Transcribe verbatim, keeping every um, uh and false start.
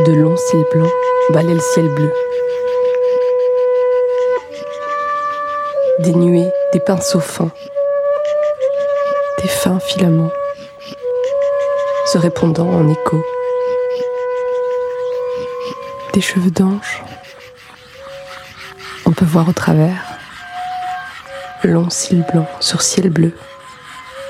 De longs cils blancs balaient le ciel bleu. Des nuées, des pinceaux fins, des fins filaments, se répondant en écho. Des cheveux d'ange, on peut voir au travers, longs cils blancs sur ciel bleu.